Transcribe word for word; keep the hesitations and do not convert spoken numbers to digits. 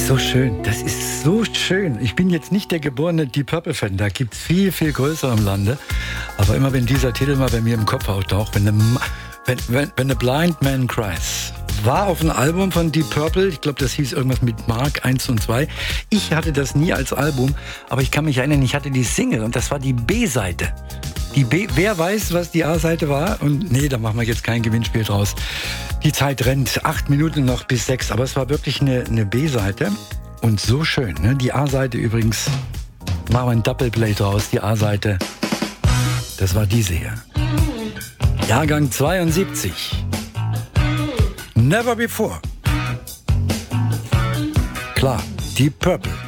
ist so schön. Das ist so schön. Ich bin jetzt nicht der geborene Deep Purple-Fan. Da gibt es viel, viel größer im Lande. Aber immer wenn dieser Titel mal bei mir im Kopf auftaucht, wenn eine, wenn, wenn, wenn a Blind Man Cries, war auf einem Album von Deep Purple. Ich glaube, das hieß irgendwas mit Mark eins und zwei. Ich hatte das nie als Album, aber ich kann mich erinnern, ich hatte die Single und das war die B-Seite. Die B, wer weiß, was die A-Seite war? Und nee, da machen wir jetzt kein Gewinnspiel draus. Die Zeit rennt, acht Minuten noch bis sechs, aber es war wirklich eine, eine B-Seite und so schön. Ne? Die A-Seite übrigens, machen wir ein Doubleplay draus, die A-Seite, das war diese hier. Jahrgang zweiundsiebzig. Never Before. Klar, Deep Purple.